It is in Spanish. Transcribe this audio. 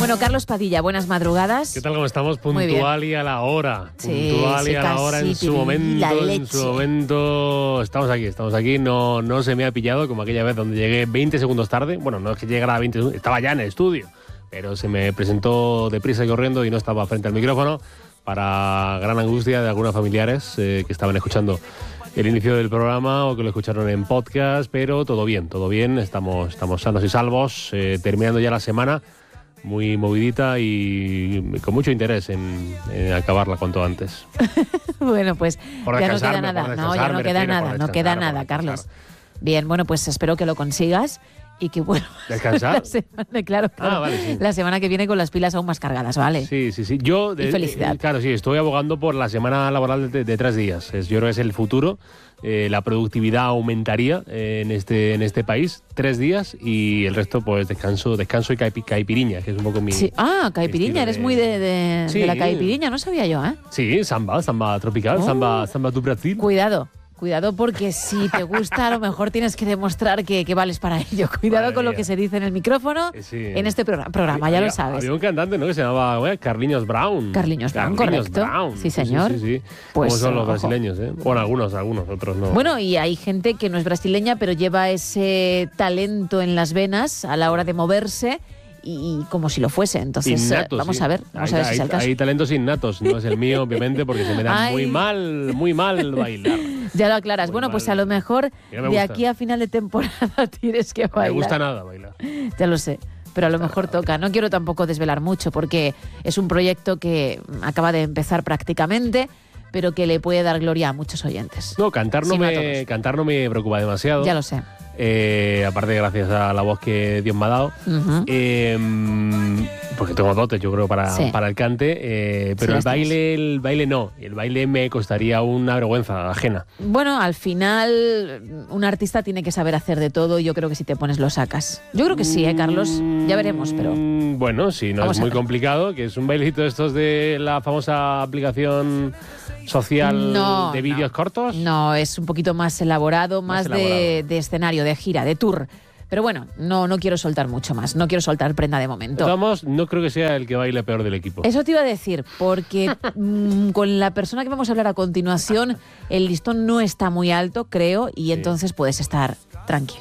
Bueno, Carlos Padilla, buenas madrugadas. ¿Qué tal? ¿Cómo estamos? Puntual y a la hora. Sí, Puntual sí, y a la hora en su momento. Estamos aquí. No se me ha pillado como aquella vez donde llegué 20 segundos tarde. Bueno, no es que llegara a 20 segundos, estaba ya en el estudio. Pero se me presentó deprisa y corriendo y no estaba frente al micrófono, para gran angustia de algunos familiares que estaban escuchando el inicio del programa o que lo escucharon en podcast, pero todo bien. Estamos sanos y salvos, terminando ya la semana, muy movidita y con mucho interés en acabarla cuanto antes. Bueno, pues ya no queda nada. No, ya no queda nada, Carlos. Bien, bueno, pues espero que lo consigas y que bueno. ¿Descansar? Claro. Vale, sí. La semana que viene con las pilas aún más cargadas, ¿vale? Sí. Yo, y felicidad. Claro, sí, estoy abogando por la semana laboral de 3 días. Yo creo que es el futuro. La productividad aumentaría en este país. 3 días y el resto, pues descanso y caipiriña, que es un poco mi. Sí. Ah, caipiriña, eres muy de la caipiriña, no sabía yo, ¿eh? Sí, samba tropical, samba do Brasil. Cuidado, porque si te gusta, a lo mejor tienes que demostrar que vales para ello. Cuidado con lo que se dice en el micrófono en este programa, ya lo sabes. Había un cantante, ¿no?, que se llamaba Carlinhos Brown. Carlinhos Brown, correcto. Sí, señor. Sí. Pues, como son los brasileños, ¿eh? Bueno, algunos, otros no. Bueno, y hay gente que no es brasileña, pero lleva ese talento en las venas a la hora de moverse, y como si lo fuese. Entonces, innatos, vamos a ver si es el caso. Hay talentos innatos, no es el mío, obviamente, porque se me da muy mal bailar. Ya lo aclaras. Bueno, pues a lo mejor de aquí a final de temporada tienes que bailar. No me gusta nada bailar. Ya lo sé, pero a lo mejor toca. No quiero tampoco desvelar mucho porque es un proyecto que acaba de empezar prácticamente, pero que le puede dar gloria a muchos oyentes. No, cantar no me preocupa demasiado. Ya lo sé. Aparte, gracias a la voz que Dios me ha dado. Porque tengo dotes, yo creo, para el cante. Pero el baile no. El baile me costaría una vergüenza ajena. Bueno, al final, un artista tiene que saber hacer de todo y yo creo que si te pones lo sacas. Yo creo que sí, Carlos. Ya veremos, pero. Bueno, sí, no es muy complicado, que es un bailecito de estos de la famosa aplicación social de vídeos cortos. No, es un poquito más elaborado, más de escenario, de gira, de tour. Pero bueno, no quiero soltar mucho más. No quiero soltar prenda de momento. Vamos, no creo que sea el que baile peor del equipo. Eso te iba a decir, porque con la persona que vamos a hablar a continuación, el listón no está muy alto, creo, y entonces puedes estar tranquilo.